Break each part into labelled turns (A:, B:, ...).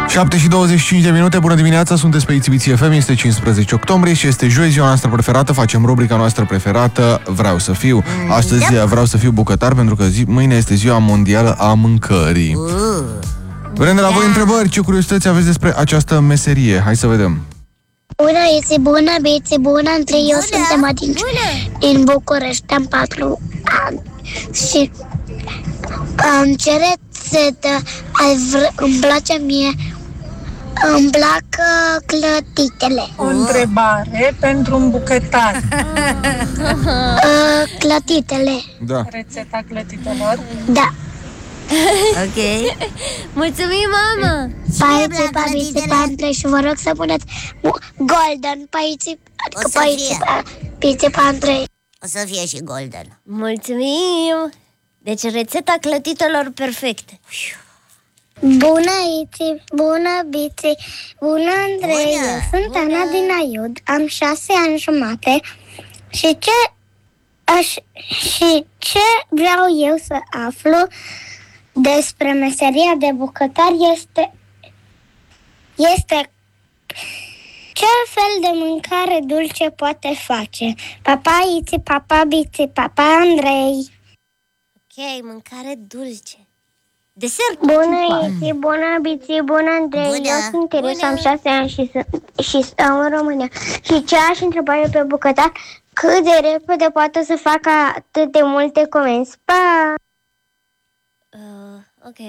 A: 7:25. Bună dimineața, sunteți pe Itzibiții FM, este 15 octombrie și este joi, ziua noastră preferată. Facem rubrica noastră preferată, Vreau să fiu. Astăzi vreau să fiu bucătar pentru că mâine este ziua mondială a mâncării. Vrem de la voi întrebări, ce curiozități aveți despre această meserie? Hai să vedem.
B: Bună, este bună, bieți bună, eu suntem atinși din București, am 4 ani și ce rețetă îmi place mie? Îmi plac clătitele.
C: O întrebare pentru un bucătar.
B: Clătitele.
A: Da.
C: Rețeta clătitelor.
B: Da.
D: Ok. Mulțumim, mama.
B: Paiții, pabiții, pantre și vă rog să puneți golden, paiții, adică paiții, pantre.
D: O să fie și golden.
E: Mulțumim. Deci rețeta clătitelor perfecte.
B: Bună, Iți, bună, Biți, bună, Andrei, eu sunt Ana din Aiud, am 6 ani jumate și ce vreau eu să aflu despre meseria de bucătar este ce fel de mâncare dulce poate face. Papa, Iți, papa, Biți, papa, Andrei.
E: Ok, mâncare dulce. Desert.
B: Bună, Iți, bună, Biți, bună, Andrei.
D: Bună.
B: Eu sunt Teresa, am 6 ani și stau în România. Și ce aș întreba eu pe bucătar? Cât de repede poate să facă atât de multe comenzi? Pa!
E: Ok.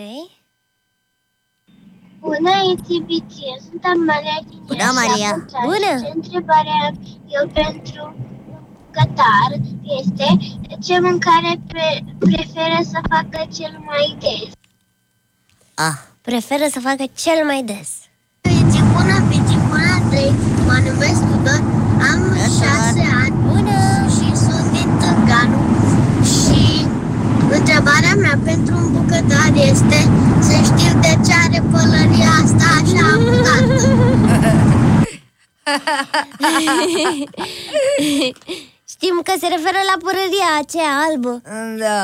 B: Bună, Iți, Biți, eu sunt Maria din
D: Bună, Maria.
E: Bună.
B: Ce întrebarea eu pentru bucătar este ce mâncare preferă să facă cel mai des?
E: Preferă să facă cel mai des.
B: Bici bună, Andrei, mă numesc Tudor, am 6 ani.
E: Bună.
B: Și sunt din Târganu. Și întrebarea mea pentru un bucătar este să știu de ce are pălăria asta așa amutată.
E: Știm că se referă la părăria aceea albă.
D: Da.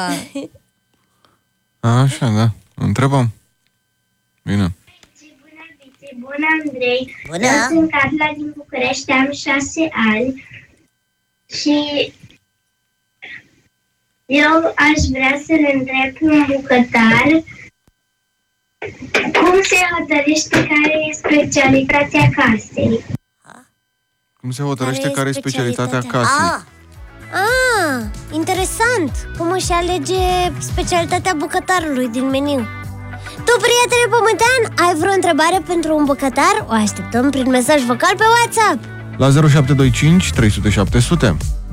A: Așa, da. Întrebăm. Bine.
B: Bună, Andrei.
D: Bună.
B: Eu sunt Carla din București, am 6 ani. Și eu aș vrea să le întreb pe un bucătar cum se hotărăște care e specialitatea casei.
A: Cum se hotărăște care e specialitatea
E: specialitatea?
A: casei?
E: Interesant. Cum își alege specialitatea bucătarului din meniu. Tu, prietene pământean, ai vreo întrebare pentru un bucătar? O așteptăm prin mesaj vocal pe WhatsApp
A: La 0725 300 700.